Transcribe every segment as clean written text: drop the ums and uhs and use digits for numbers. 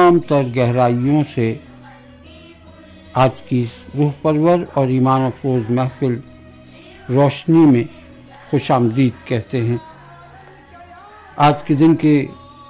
تمام تر گہرائیوں سے آج کی اس روح پرور اور ایمان افروز محفل روشنی میں خوش آمدید کہتے ہیں۔ آج کے دن کے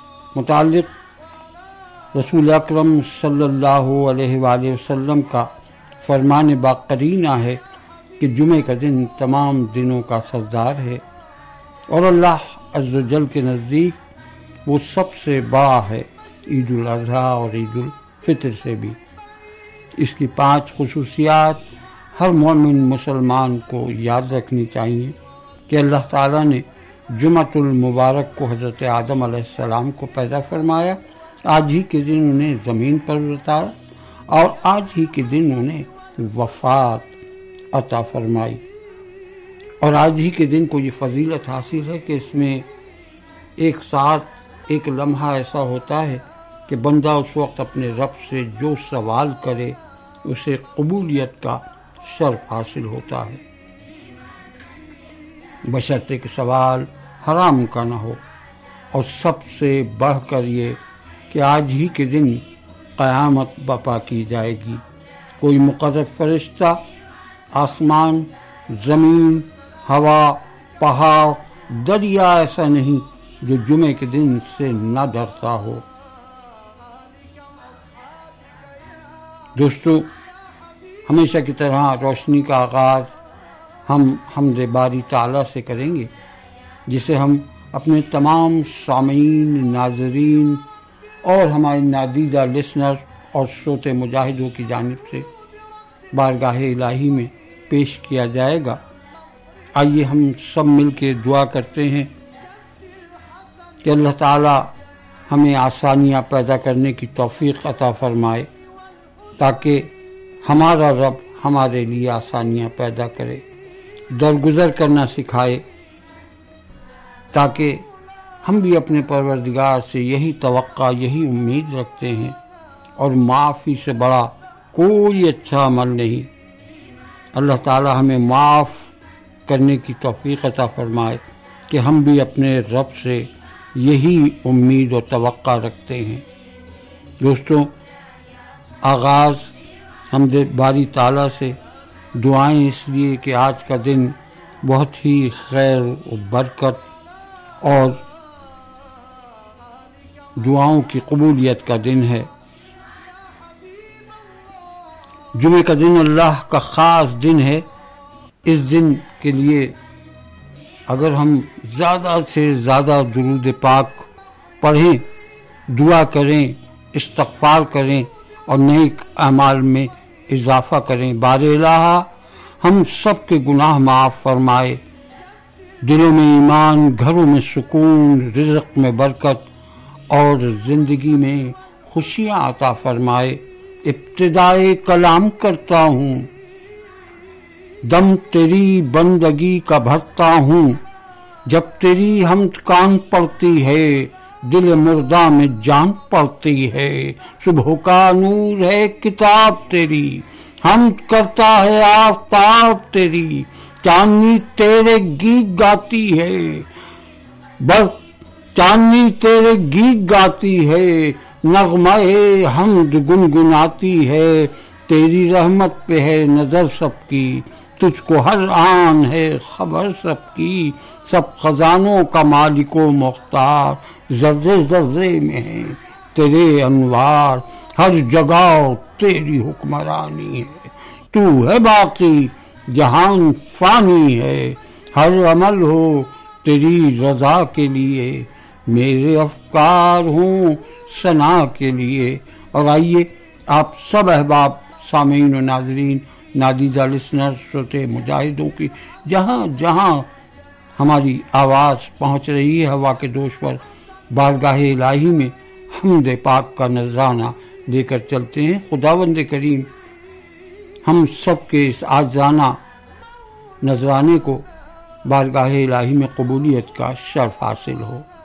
متعلق رسول اکرم صلی اللہ علیہ وآلہ وسلم کا فرمان باقرینہ ہے کہ جمعہ کا دن تمام دنوں کا سردار ہے اور اللہ عز و جل کے نزدیک وہ سب سے بڑا ہے، عید الاضحیٰ اور عید الفطر سے بھی۔ اس کی 5 خصوصیات ہر مومن مسلمان کو یاد رکھنی چاہیے کہ اللہ تعالیٰ نے جمعۃ المبارک کو حضرت آدم علیہ السلام کو پیدا فرمایا، آج ہی کے دن انہیں زمین پر اتارا اور آج ہی کے دن انہیں وفات عطا فرمائی، اور آج ہی کے دن کو یہ فضیلت حاصل ہے کہ اس میں ایک ساتھ ایک لمحہ ایسا ہوتا ہے کہ بندہ اس وقت اپنے رب سے جو سوال کرے اسے قبولیت کا شرف حاصل ہوتا ہے، بشرطے کہ سوال حرام کا نہ ہو، اور سب سے بڑھ کر یہ کہ آج ہی کے دن قیامت برپا کی جائے گی۔ کوئی مقرب فرشتہ آسمان، زمین، ہوا، پہاڑ، دریا ایسا نہیں جو جمعے کے دن سے نہ ڈرتا ہو۔ دوستو، ہمیشہ کی طرح روشنی کا آغاز ہم حمد باری تعالیٰ سے کریں گے، جسے ہم اپنے تمام سامعین، ناظرین اور ہمارے نادیدہ لسنر اور سوتے مجاہدوں کی جانب سے بارگاہ الہی میں پیش کیا جائے گا۔ آئیے ہم سب مل کے دعا کرتے ہیں کہ اللہ تعالی ہمیں آسانیاں پیدا کرنے کی توفیق عطا فرمائے، تاکہ ہمارا رب ہمارے لیے آسانیاں پیدا کرے، درگزر کرنا سکھائے، تاکہ ہم بھی اپنے پروردگار سے یہی توقع، یہی امید رکھتے ہیں، اور معافی سے بڑا کوئی اچھا عمل نہیں۔ اللہ تعالی ہمیں معاف کرنے کی توفیق عطا فرمائے کہ ہم بھی اپنے رب سے یہی امید و توقع رکھتے ہیں۔ دوستوں، آغاز حمد باری تعالیٰ سے، دعائیں اس لیے کہ آج کا دن بہت ہی خیر و برکت اور دعاؤں کی قبولیت کا دن ہے۔ جمعہ کا دن اللہ کا خاص دن ہے۔ اس دن کے لیے اگر ہم زیادہ سے زیادہ درود پاک پڑھیں، دعا کریں، استغفار کریں اور نیک اعمال میں اضافہ کریں، بار الہ ہم سب کے گناہ معاف فرمائے، دلوں میں ایمان، گھروں میں سکون، رزق میں برکت اور زندگی میں خوشیاں عطا فرمائے۔ ابتدائے کلام کرتا ہوں، دم تیری بندگی کا بھرتا ہوں، جب تیری حمد کان پڑتی ہے، دل مردہ میں جان پڑتی ہے، صبح کا نور ہے کتاب تیری، حمد کرتا ہے آفتاب تیری، چاندنی تیرے گیت گاتی ہے، چاندنی تیرے گیت گاتی ہے، نغمہ حمد گنگناتی ہے، تیری رحمت پہ ہے نظر سب کی، تجھ کو ہر آن ہے خبر سب کی، سب خزانوں کا مالک و مختار، ذرے ذرے میں ہے تیرے انوار، ہر جگہ تیری حکمرانی ہے، تو ہے باقی جہان فانی ہے، ہر عمل ہو تیری رضا کے لیے، میرے افکار ہوں ثنا کے لیے۔ اور آئیے آپ سب احباب، سامعین و ناظرین، نادیدہ لسنر، سوتے مجاہدوں کی جہاں جہاں ہماری آواز پہنچ رہی ہے ہوا کے دوش پر، بارگاہ الہی میں حمد پاک کا نذرانہ لے کر چلتے ہیں۔ خداوند کریم ہم سب کے اس عاجزانہ نذرانے کو بارگاہ الہی میں قبولیت کا شرف حاصل ہو۔